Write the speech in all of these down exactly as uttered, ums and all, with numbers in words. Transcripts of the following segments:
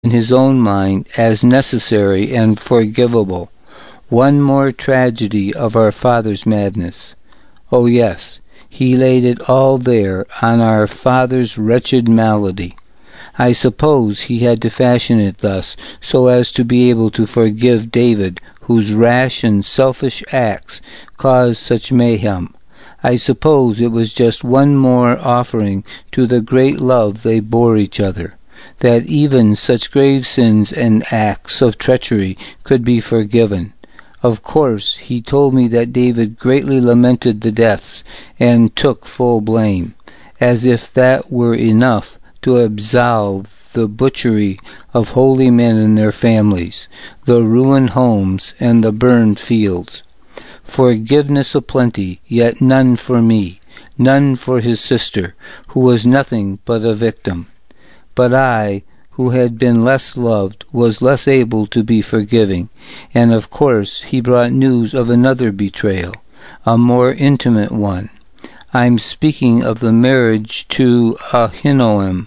in his own mind as necessary and forgivable. One more tragedy of our father's madness. Oh yes, he laid it all there on our father's wretched malady. I suppose he had to fashion it thus so as to be able to forgive David, whose rash and selfish acts caused such mayhem. I suppose it was just one more offering to the great love they bore each other, that even such grave sins and acts of treachery could be forgiven. Of course, he told me that David greatly lamented the deaths and took full blame, as if that were enough to absolve the butchery of holy men and their families, the ruined homes and the burned fields. Forgiveness aplenty, yet none for me, none for his sister, who was nothing but a victim. But I, who had been less loved, was less able to be forgiving, and of course he brought news of another betrayal, a more intimate one. I'm speaking of the marriage to Ahinoam.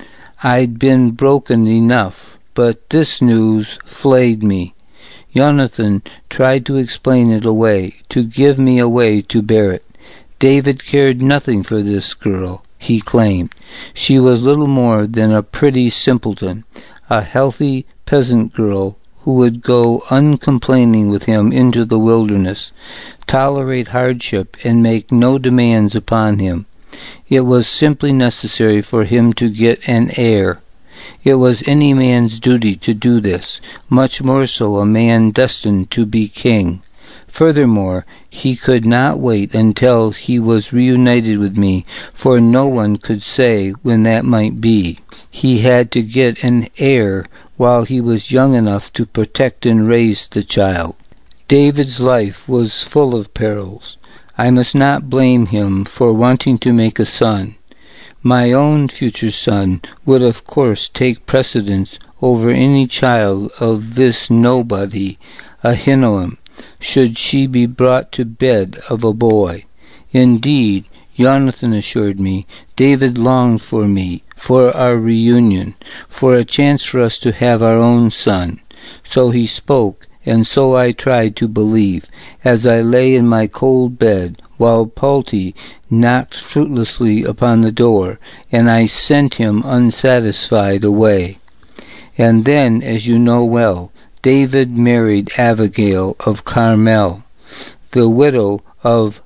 I'd been broken enough, but this news flayed me. Jonathan tried to explain it away, to give me a way to bear it. David cared nothing for this girl, he claimed. She was little more than a pretty simpleton, a healthy peasant girl who would go uncomplaining with him into the wilderness, tolerate hardship, and make no demands upon him. It was simply necessary for him to get an heir. It was any man's duty to do this, much more so a man destined to be king. Furthermore, he could not wait until he was reunited with me, for no one could say when that might be. He had to get an heir while he was young enough to protect and raise the child. David's life was full of perils. I must not blame him for wanting to make a son. My own future son would of course take precedence over any child of this nobody, Ahinoam, should she be brought to bed of a boy. Indeed, Jonathan assured me, David longed for me, for our reunion, for a chance for us to have our own son. So he spoke, and so I tried to believe, as I lay in my cold bed, while Palti knocked fruitlessly upon the door, and I sent him unsatisfied away. And then, as you know well, David married Abigail of Carmel, the widow of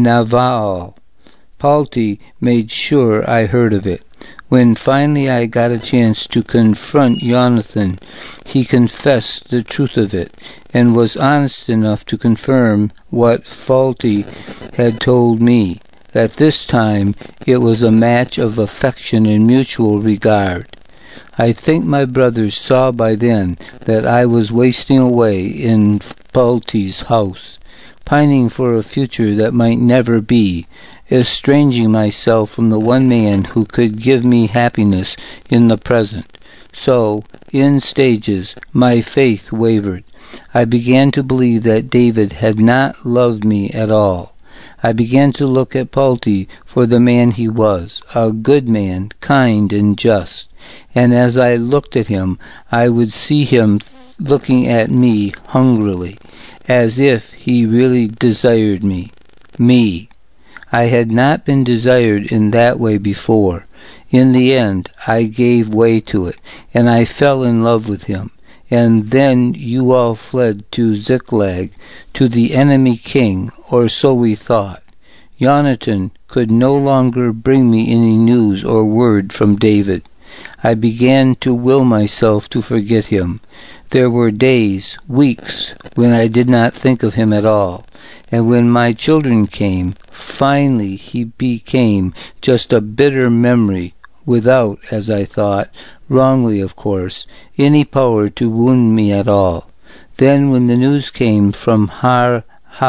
Nabal. Palti made sure I heard of it. When finally I got a chance to confront Jonathan, he confessed the truth of it, and was honest enough to confirm what Palti had told me, that this time it was a match of affection and mutual regard. I think my brothers saw by then that I was wasting away in Palti's house, pining for a future that might never be, estranging myself from the one man who could give me happiness in the present. So, in stages, my faith wavered. I began to believe that David had not loved me at all. I began to look at Palti for the man he was, a good man, kind and just. And as I looked at him, I would see him looking at me hungrily, as if he really desired me. Me. I had not been desired in that way before. In the end, I gave way to it, and I fell in love with him. And then you all fled to Ziklag, to the enemy king, or so we thought. Jonathan could no longer bring me any news or word from David. I began to will myself to forget him. There were days, weeks, when I did not think of him at all. And when my children came, finally he became just a bitter memory, without, as I thought, wrongly of course, any power to wound me at all. Then when the news came from Har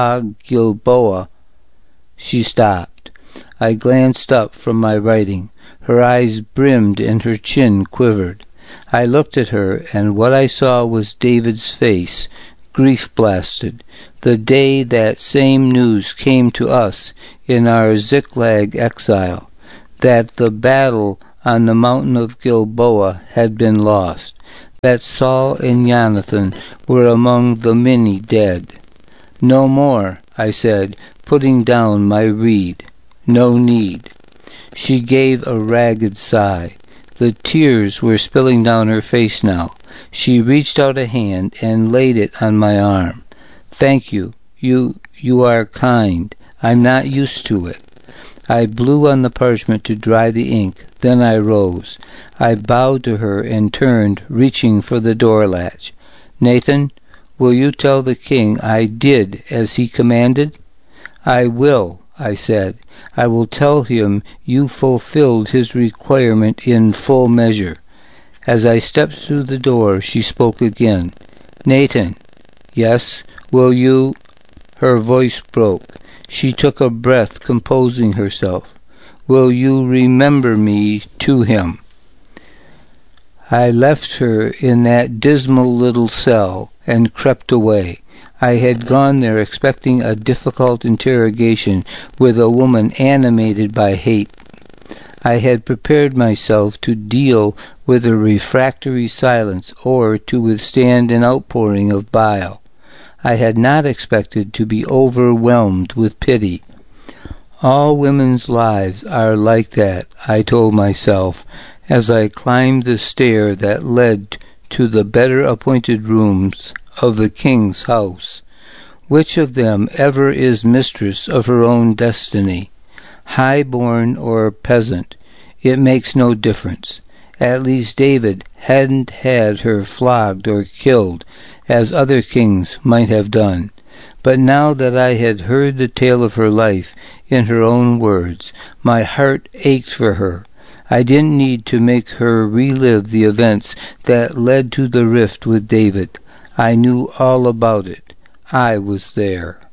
Ha-Gilboa, she stopped. I glanced up from my writing. Her eyes brimmed and her chin quivered. I looked at her, and what I saw was David's face, grief-blasted, the day that same news came to us in our Ziklag exile, that the battle on the mountain of Gilboa had been lost, that Saul and Jonathan were among the many dead. No more, I said, putting down my reed. No need. She gave a ragged sigh. The tears were spilling down her face now. She reached out a hand and laid it on my arm. Thank you. You, you are kind. I'm not used to it. I blew on the parchment to dry the ink. Then I rose. I bowed to her and turned, reaching for the door latch. Nathan, will you tell the king I did as he commanded? I will, I said. I will tell him you fulfilled his requirement in full measure. As I stepped through the door, she spoke again. Nathan, yes, will you? Her voice broke. She took a breath, composing herself. Will you remember me to him? I left her in that dismal little cell and crept away. I had gone there expecting a difficult interrogation with a woman animated by hate. I had prepared myself to deal with a refractory silence or to withstand an outpouring of bile. I had not expected to be overwhelmed with pity. All women's lives are like that, I told myself, as I climbed the stair that led to the better appointed rooms of the king's house. Which of them ever is mistress of her own destiny? High-born or peasant, it makes no difference. At least David hadn't had her flogged or killed, as other kings might have done. But now that I had heard the tale of her life in her own words, my heart ached for her. I didn't need to make her relive the events that led to the rift with David. I knew all about it. I was there.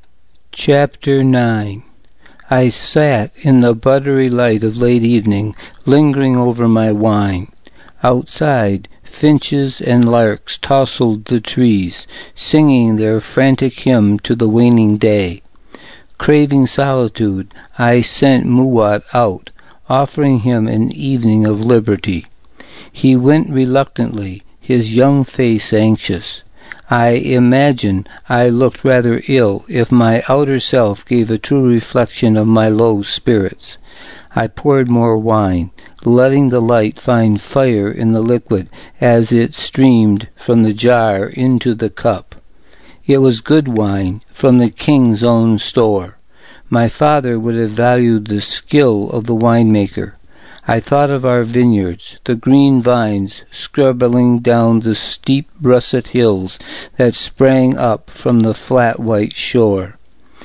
Chapter nine. I sat in the buttery light of late evening, lingering over my wine. Outside, finches and larks tousled the trees, singing their frantic hymn to the waning day. Craving solitude, I sent Muwat out, offering him an evening of liberty. He went reluctantly, his young face anxious. I imagine I looked rather ill if my outer self gave a true reflection of my low spirits. I poured more wine, letting the light find fire in the liquid as it streamed from the jar into the cup. It was good wine from the king's own store. My father would have valued the skill of the winemaker. I thought of our vineyards, the green vines scrubbling down the steep russet hills that sprang up from the flat white shore.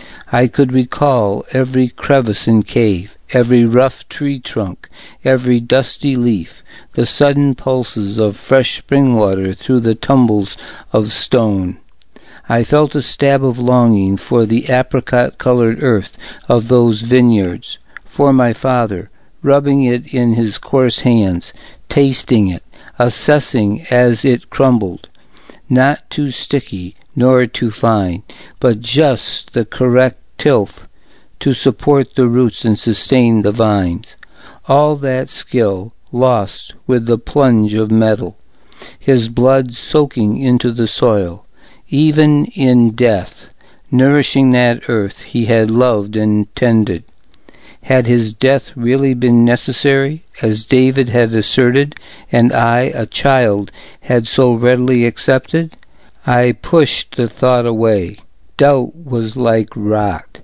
I could recall every crevice and cave, every rough tree trunk, every dusty leaf, the sudden pulses of fresh spring water through the tumbles of stone. I felt a stab of longing for the apricot-colored earth of those vineyards, for my father, rubbing it in his coarse hands, tasting it, assessing as it crumbled. Not too sticky, nor too fine, but just the correct tilth to support the roots and sustain the vines. All that skill lost with the plunge of metal, his blood soaking into the soil, even in death, nourishing that earth he had loved and tended. Had his death really been necessary, as David had asserted, and I, a child, had so readily accepted? I pushed the thought away. Doubt was like rot.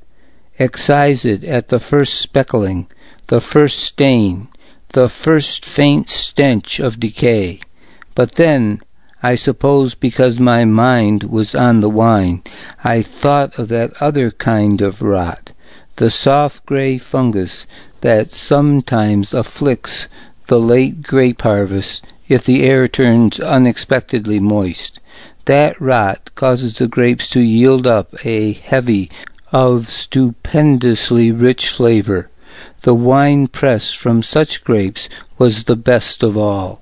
Excise it at the first speckling, the first stain, the first faint stench of decay. But then, I suppose because my mind was on the wine, I thought of that other kind of rot, the soft gray fungus that sometimes afflicts the late grape harvest if the air turns unexpectedly moist. That rot causes the grapes to yield up a heavy, of stupendously rich flavor. The wine pressed from such grapes was the best of all.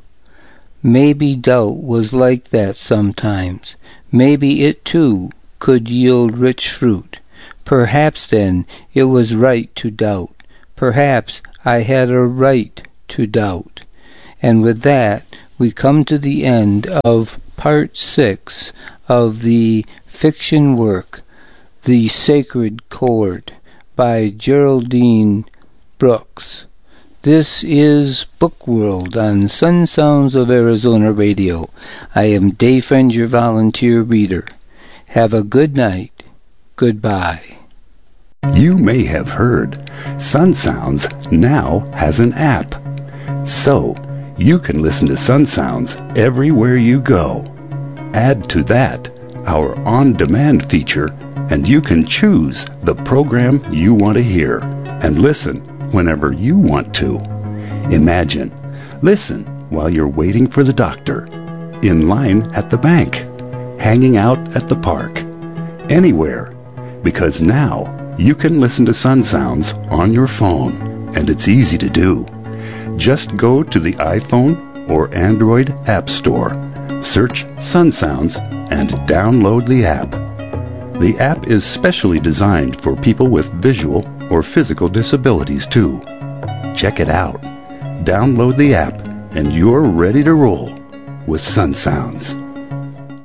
Maybe doubt was like that sometimes. Maybe it too could yield rich fruit. Perhaps then it was right to doubt. Perhaps I had a right to doubt. And with that, we come to the end of part six of the fiction work, The Sacred Chord, by Geraldine Brooks. This is Book World on Sun Sounds of Arizona Radio. I am Dave Friend, your volunteer reader. Have a good night. Goodbye. You may have heard Sun Sounds now has an app. So, you can listen to Sun Sounds everywhere you go. Add to that our on-demand feature, and you can choose the program you want to hear and listen whenever you want to. Imagine, listen while you're waiting for the doctor, in line at the bank, hanging out at the park, anywhere, because now you can listen to Sun Sounds on your phone, and it's easy to do. Just go to the iPhone or Android App Store, search Sun Sounds, and download the app. The app is specially designed for people with visual or physical disabilities too. Check it out. Download the app, and you're ready to roll with Sun Sounds.